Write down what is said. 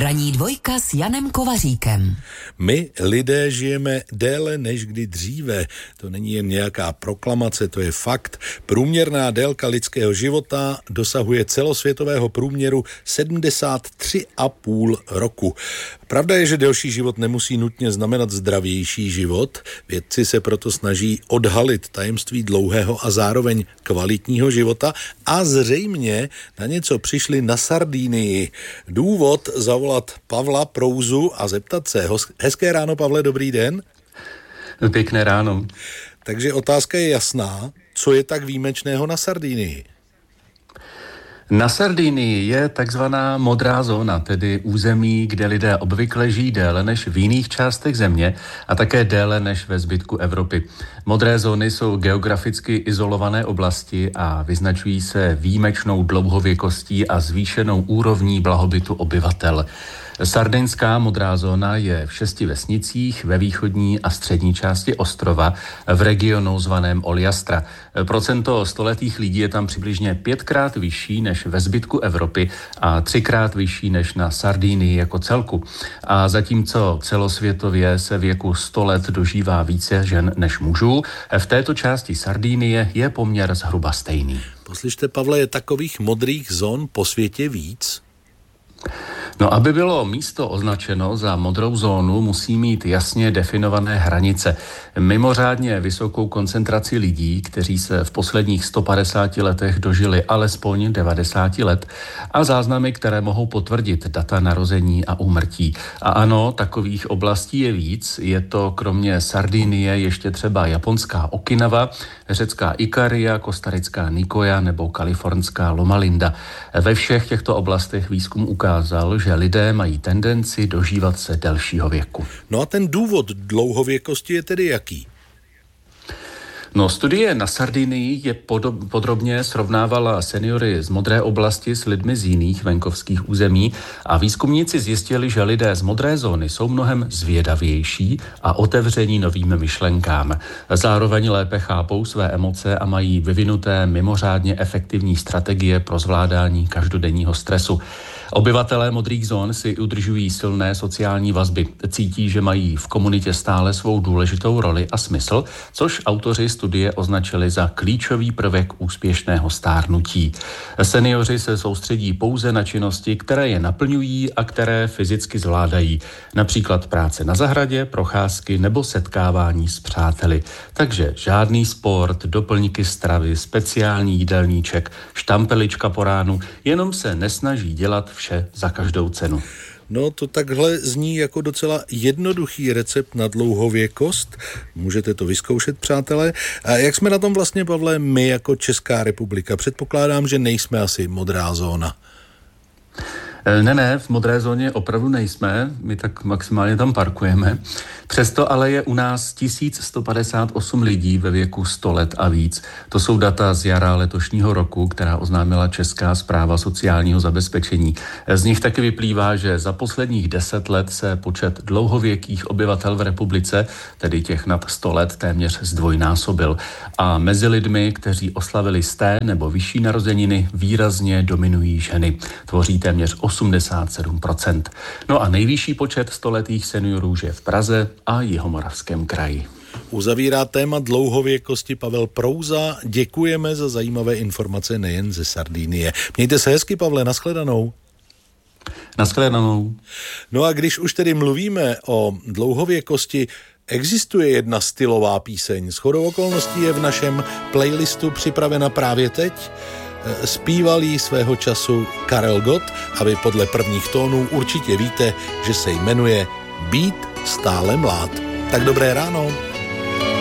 Ranní dvojka s Janem Kovaříkem. My, lidé, žijeme déle než kdy dříve. To není jen nějaká proklamace, to je fakt. Průměrná délka lidského života dosahuje celosvětového průměru 73,5 roku. Pravda je, že delší život nemusí nutně znamenat zdravější život. Vědci se proto snaží odhalit tajemství dlouhého a zároveň kvalitního života a zřejmě na něco přišli na Sardinii. Důvod zavolat Pavla Prouzu a zeptat se. Hezké ráno, Pavle, dobrý den. Pěkné ráno. Takže otázka je jasná. Co je tak výjimečného na Sardinii? Na Sardinii je takzvaná modrá zóna, tedy území, kde lidé obvykle žijí déle než v jiných částech země a také déle než ve zbytku Evropy. Modré zóny jsou geograficky izolované oblasti a vyznačují se výjimečnou dlouhověkostí a zvýšenou úrovní blahobytu obyvatel. Sardinská modrá zóna je v 6 vesnicích ve východní a střední části ostrova v regionu zvaném Oljastra. Procento stoletých lidí je tam přibližně 5krát vyšší než ve zbytku Evropy a 3krát vyšší než na Sardinii jako celku. A zatímco celosvětově se věku 100 let dožívá více žen než mužů, v této části Sardinie je poměr zhruba stejný. Poslyšte, Pavle, je takových modrých zón po světě víc? No, aby bylo místo označeno za modrou zónu, musí mít jasně definované hranice. Mimořádně vysokou koncentraci lidí, kteří se v posledních 150 letech dožili alespoň 90 let a záznamy, které mohou potvrdit data narození a úmrtí. A ano, takových oblastí je víc. Je to kromě Sardinie ještě třeba japonská Okinawa, řecká Ikaria, kostarická Nicoya nebo kalifornská Loma Linda. Ve všech těchto oblastech výzkum ukázal, že lidé mají tendenci dožívat se delšího věku. No a ten důvod dlouhověkosti je tedy jaký? No, studie na Sardinii podrobně srovnávala seniory z modré oblasti s lidmi z jiných venkovských území a výzkumníci zjistili, že lidé z modré zóny jsou mnohem zvědavější a otevření novým myšlenkám. Zároveň lépe chápou své emoce a mají vyvinuté mimořádně efektivní strategie pro zvládání každodenního stresu. Obyvatelé modrých zón si udržují silné sociální vazby. Cítí, že mají v komunitě stále svou důležitou roli a smysl, což autoři studie označili za klíčový prvek úspěšného stárnutí. Seniori se soustředí pouze na činnosti, které je naplňují a které fyzicky zvládají. Například práce na zahradě, procházky nebo setkávání s přáteli. Takže žádný sport, doplňky stravy, speciální jídelníček, štampelička po ránu, jenom se nesnaží dělat vše za každou cenu. No, to takhle zní jako docela jednoduchý recept na dlouhověkost. Můžete to vyzkoušet, přátelé. A jak jsme na tom vlastně, Pavle, my jako Česká republika? Předpokládám, že nejsme asi modrá zóna. Ne, v modré zóně opravdu nejsme, my tak maximálně tam parkujeme. Přesto ale je u nás 1158 lidí ve věku 100 let a víc. To jsou data z jara letošního roku, která oznámila Česká správa sociálního zabezpečení. Z nich taky vyplývá, že za posledních 10 let se počet dlouhověkých obyvatel v republice, tedy těch nad 100 let, téměř zdvojnásobil. A mezi lidmi, kteří oslavili 100 nebo vyšší narozeniny, výrazně dominují ženy. Tvoří téměř 87%. No a nejvyšší počet stoletých seniorů je v Praze a Jihomoravském kraji. Uzavírá téma dlouhověkosti Pavel Prouza. Děkujeme za zajímavé informace nejen ze Sardinie. Mějte se hezky, Pavle, nashledanou. Nashledanou. No a když už tedy mluvíme o dlouhověkosti, existuje jedna stylová píseň. Shodou okolností je v našem playlistu připravena právě teď. Zpíval jí svého času Karel Gott a vy podle prvních tónů určitě víte, že se jmenuje Být stále mlád. Tak dobré ráno.